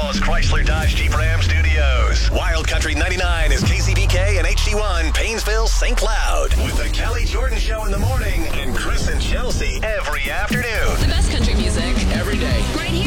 Dallas Chrysler Dodge Jeep Ram Studios. Wild Country 99 is KCBK and HD1, Painesville, St. Cloud. With the Kelly Jordan Show in the morning and Chris